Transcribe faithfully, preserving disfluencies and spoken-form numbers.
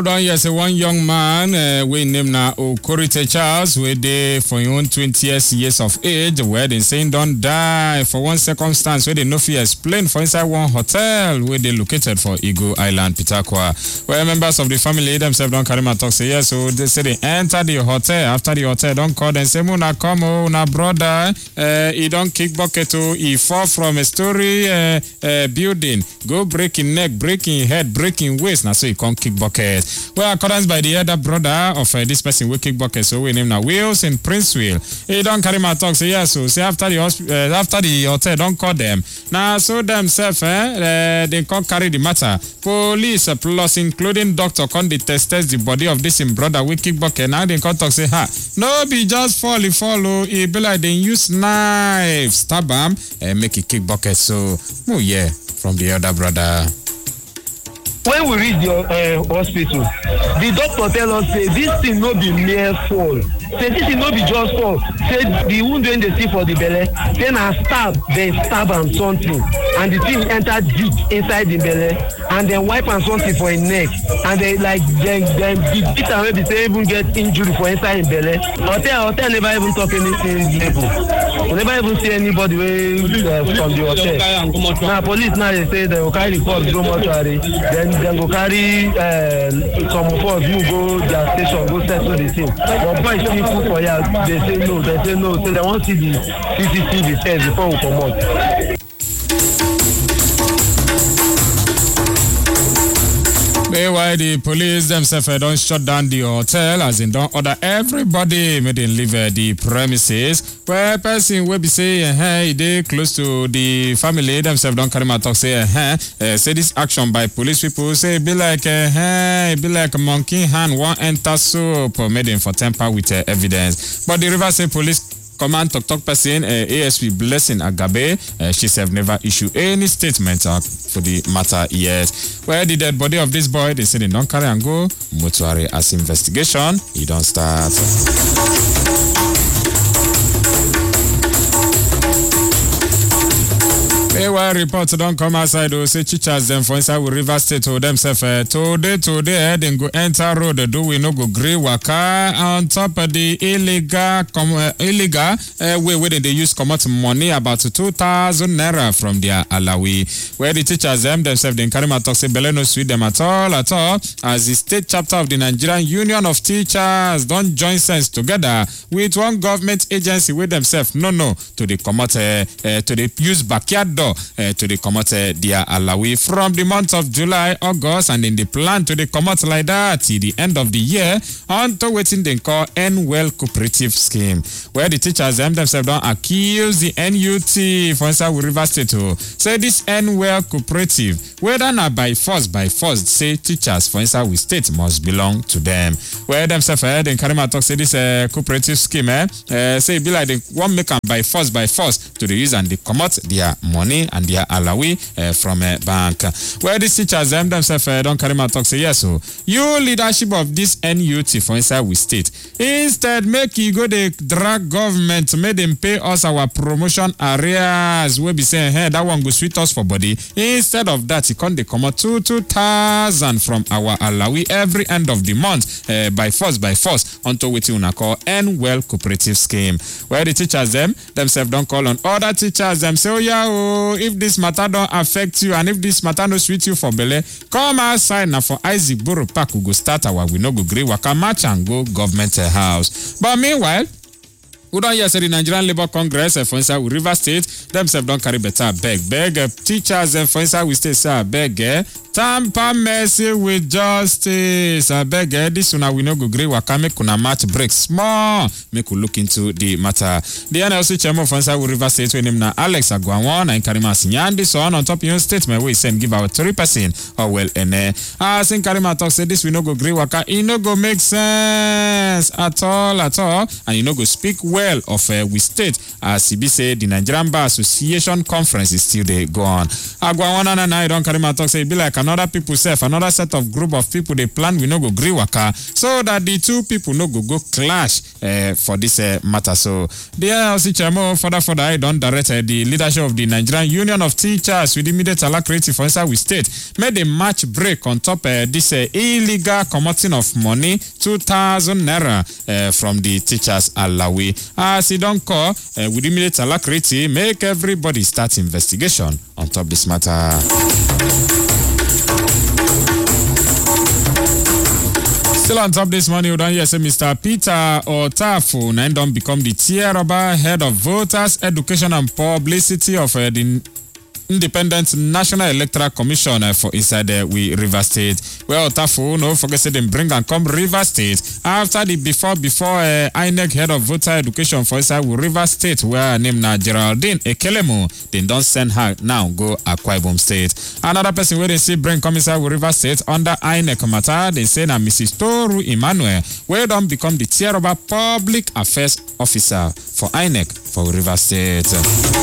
Don yes, one young man uh, we name na Okorite Charles we dey for him own twentieth years of age where they saying don't die for one circumstance where they no fit explain for inside one hotel where they located for Eagle Island, Pitakwa. Where members of the family themselves don't carry my talk say yes, so they say they enter the hotel. After the hotel don't call them say Muna come oh na brother uh, he don't kick bucket to he fall from a story uh, uh, building go breaking neck, breaking head, breaking waist. Now so he can't kick bucket. Well, accordance by the other brother of uh, this person, we kick bucket, so we name now Wills in Princeville. He don't carry my talk, say yes, so say after the uh, after the hotel, don't call them. Now, so themselves, eh, uh, they can't carry the matter. Police uh, plus including doctor can detest the body of this in brother, we kick bucket. Now they can't talk, say ha, no be just fall, he follow. He be like they use knife, stab him, and make it kick bucket. So, oh yeah, from the other brother. When we reach the uh, hospital, the doctor tell us say this thing no be mere fall. Say this thing no be just fall. Say the wound when they see for the belly, then I stab, they stab and something, and the thing enter deep inside the belly, and then wipe and something for his neck, and they like then then beat and maybe say even get injury for inside his belly. Hotel hotel never even talk anything level. We never even see anybody way uh, from the hotel. Now police now they say they will carry the corpse go mortuary. Then Then go carry uh, some of us who go their station, go settle the thing. But boys still put for here, they say no, they say no, so they won't see the C C T V test before we come out. Meanwhile, the police themselves uh, don't shut down the hotel, as in don't order everybody may they leave uh, the premises. Where person will be say, uh, hey, they close to the family themselves don't carry my talk say, uh, uh, say this action by police people say be like, uh, hey, be like a monkey hand one enter soap or made in for temper with uh, evidence. But the River State Police Command Talk Talk person, uh, A S P Blessing Agabe, uh, she have never issued any statement uh, for the matter yet. Where the dead body of this boy, they say they don't carry and go mortuary as investigation. He don't start. Meanwhile, reports don't come outside. They say teachers them for inside with River State to themselves. Uh, today, today, they go enter road. Do we no go grey waka on top of the illegal, com, uh, illegal uh, way where they use come out money about two thousand naira from their alawi. Where the teachers them themselves they carry my talk say Bele no sweet them at all at all. As the state chapter of the Nigerian Union of Teachers don't join sense together with one government agency with themselves. No, no, to the come out uh, uh, to the use backyard door. Uh, to the commot uh, their alawi from the month of July, August, and in the plan to the commot like that till the end of the year until waiting they call N-Well Cooperative Scheme, where the teachers them themselves don't accuse the N U T for instance with River State to say this N-Well Cooperative, whether not by force, by force, say teachers for instance with state must belong to them. Where themselves uh, they carry my talk say this uh, cooperative scheme, eh, uh, say it be like they want make them by force, by force to the use and they commot their money and their alawi uh, from a bank. Where these teachers them themselves uh, don't carry my talk say yes, so you leadership of this N U T for inside we state instead make you go the drag government make them pay us our promotion areas. We be saying hey that one go sweet us for body. Instead of that you can't come out two two thousand from our alawi every end of the month uh, by force by force until we una call N-Well Cooperative Scheme. Where the teachers them themselves don't call on other teachers them say oh yeah oh if this matter don't affect you and if this matter no sweet you for belle, come outside now for Isaac Borough Park we go start our we no go gree waka match and go government uh, house. But meanwhile, we don't hear say the Nigerian Labour Congress uh, for instance with River State themselves don't carry better beg beg uh, teachers uh, for instance we stay say beg eh, tamper mercy with justice. I beg eh, this one we no go gree waka make una match break small make we look into the matter. The N L C chairman for instance with River State we name na Alex Agwanwan and Karima Sinyan this one on top your statement we send give our three percent or well and eh, as in Karima talk say this we no go gree waka it no go make sense at all at all and you no go speak well of uh, we state as C B say the Nigerian Bar Association conference is still there go on. Agwanwan and I don't carry my talk say it be like another people sef another set of group of people dey plan we no go gree waka so that the two people no go go clash uh, for this uh, matter. So the L C chairman further further I don direct uh, the leadership of the Nigerian Union of Teachers with immediate alacrity for inside we state made a match break on top uh, this uh, illegal commoting of money two thousand naira uh, from the teachers alawi. As he don call uh, with immediate alacrity make everybody start investigation on top this matter. Still on top this morning, we don't hear say Mister Peter Otafu now don't become the tier rubber head of voters, education and publicity of uh, the Independent National Electoral Commission uh, for inside uh, we River State. Well, Otafu no forget say them bring and come River State after the before before uh, I N E C head of voter education for inside we River State where her name na Geraldine Ekelemu. They don't send her now go Akwa Ibom State. Another person where they see bring come inside we River State under I N E C matter they say na Missus Toru Emmanuel where don't become the tier of a public affairs officer for I N E C for River State.